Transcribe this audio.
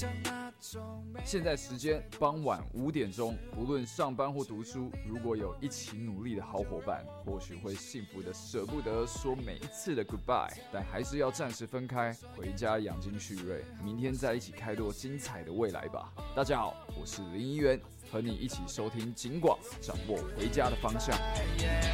现在时间傍晚5点钟，不论上班或读书，如果有一起努力的好伙伴，或许会幸福的舍不得说每一次的 goodbye， 但还是要暂时分开，回家养精蓄锐，明天再一起开拓精彩的未来吧。大家好，我是林一元，和你一起收听警广，掌握回家的方向。